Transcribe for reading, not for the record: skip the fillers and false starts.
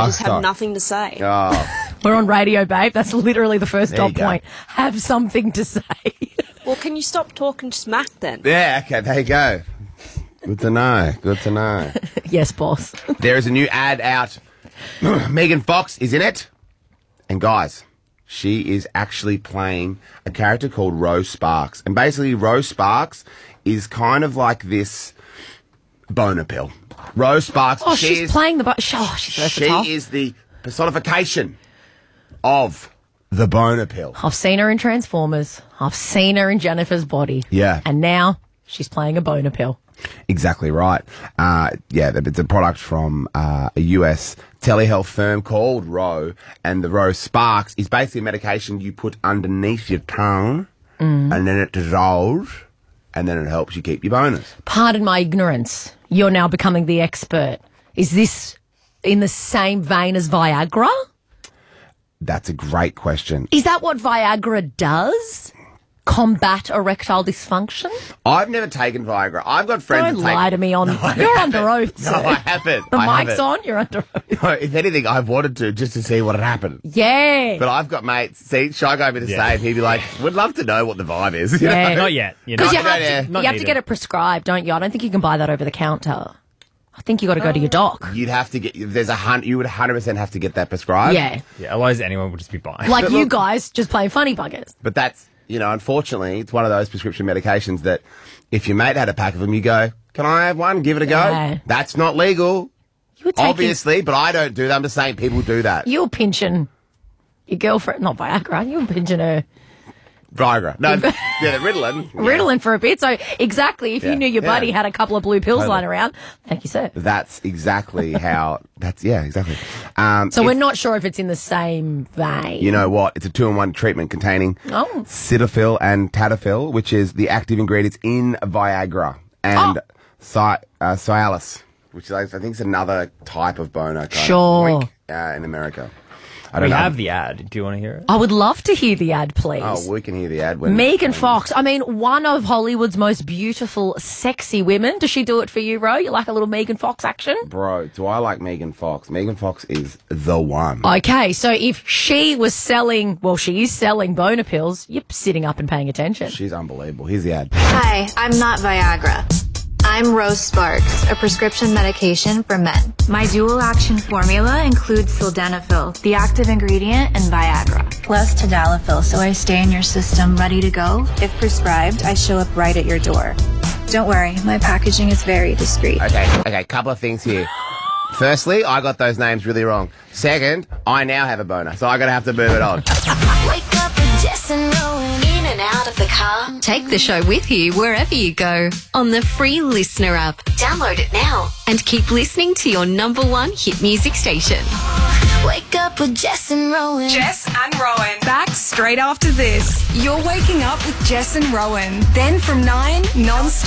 I just have nothing to say. Oh, We're on radio, babe. That's literally the first There you dot go. point. Have something to say. Well, can you stop talking smack then? yeah, okay, there you go. Good to know. Good to know. Yes, boss. There is a new ad out. Megan Fox is in it. And guys, she is actually playing a character called Rose Sparks. And basically, Rose Sparks is kind of like this boner pill. Rose Sparks. Oh, she's playing the... she's versatile. She is the personification of the boner pill. I've seen her in Transformers. I've seen her in Jennifer's Body. Yeah. And now she's playing a boner pill. Exactly right. It's a product from a US telehealth firm called Ro, and the Rose Sparks is basically a medication you put underneath your tongue, and then it dissolves, and then it helps you keep your boners. Pardon my ignorance. You're now becoming the expert. Is this in the same vein as Viagra? That's a great question. Is that what Viagra does? Combat erectile dysfunction? I've never taken Viagra. I've got friends Don't that take... lie to me on... You're under oath, No, sir. I haven't. The I mic's haven't. on, you're under oath. No, if anything, I've wanted to just to see what had happened. Yeah. But I've got mates. See, Shy go be the same. He'd be like, "Would love to know what the vibe is." You Yeah. know? Not yet. You know. Because you Not have, yet, to, yeah. you have to get it prescribed, don't you? I don't think you can buy that over the counter. I think you got to go to your doc. You'd have to get. There's you would 100% have to get that prescribed. Yeah. Yeah, otherwise anyone would just be buying. Like But you look- guys just playing funny buggers. But that's, unfortunately, it's one of those prescription medications that if your mate had a pack of them, you go, "Can I have one? Give it a go." Yeah. That's not legal, You were taking... obviously, but I don't do that. I'm just saying people do that. You were pinching your girlfriend, not Viagra, you were pinching her Viagra. No, the Ritalin. Ritalin for a bit. So exactly, if Yeah. you knew your buddy Yeah. had a couple of blue pills Totally. lying around, thank you, sir. That's exactly how. Exactly. So we're not sure if it's in the same vein. You know what? It's a 2-in-1 treatment containing Oh. Cetaphil and Tadalafil, which is the active ingredients in Viagra, and Cialis, which is, I think is another type of boner. Kind Sure. of wink, in America. I don't We know. have the ad. Do you want to hear it? I would love to hear the ad, please. Oh, we can hear the ad when Megan Fox, I mean, one of Hollywood's most beautiful, sexy women. Does she do it for you, Ro? You like a little Megan Fox action? Bro, do I like Megan Fox? Megan Fox is the one. Okay, so if she was selling, well, she is selling boner pills, you're sitting up and paying attention. She's unbelievable. Here's the ad. Hi, I'm not Viagra. I'm Rose Sparks, a prescription medication for men. My dual action formula includes sildenafil, the active ingredient, and Viagra, plus tadalafil, so I stay in your system ready to go. If prescribed, I show up right at your door. Don't worry, my packaging is very discreet. Okay, couple of things here. Firstly, I got those names really wrong. Second, I now have a boner, so I'm going to have to move it on. Wake up with Jess and Rowan. In and out of the car. Take the show with you wherever you go on the free Listener app. Download it now and keep listening to your number one hit music station. Wake up with Jess and Rowan. Jess and Rowan. Back straight after this. You're waking up with Jess and Rowan. Then from 9, non-stop.